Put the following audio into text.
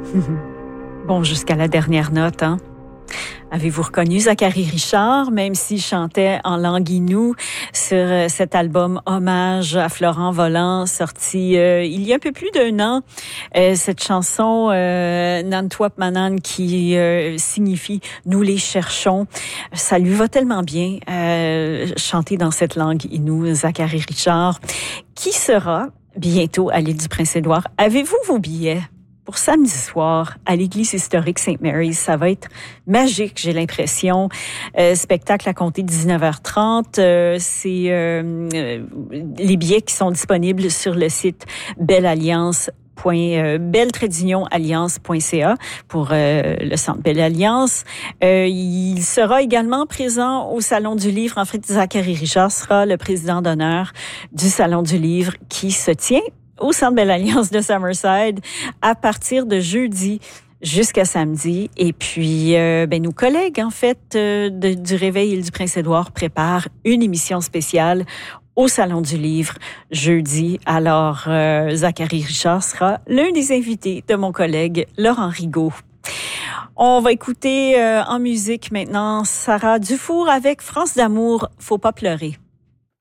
Bon, jusqu'à la dernière note, hein? Avez-vous reconnu Zachary Richard, même s'il chantait en langue inoue sur cet album Hommage à Florent Volant, sorti il y a un peu plus d'1 an. Cette chanson Nantuap Manan qui signifie « Nous les cherchons », ça lui va tellement bien chanter dans cette langue inoue, Zachary Richard, qui sera bientôt à l'île du Prince-Édouard. Avez-vous vos billets? Pour samedi soir, à l'église historique St. Mary's, ça va être magique, j'ai l'impression. Spectacle à compter de 19h30. C'est les billets qui sont disponibles sur le site belle-alliance.ca pour le Centre Belle Alliance. Il sera également présent au Salon du Livre. En fait, Zachary Richard sera le président d'honneur du Salon du Livre qui se tient au Centre Belle Alliance de Summerside à partir de jeudi jusqu'à samedi. Et puis, nos collègues, en fait, du Réveil Île du Prince-Édouard préparent une émission spéciale au Salon du Livre jeudi. Alors, Zachary Richard sera l'un des invités de mon collègue Laurent Rigaud. On va écouter en musique maintenant Sarah Dufour avec France d'amour, Faut pas pleurer.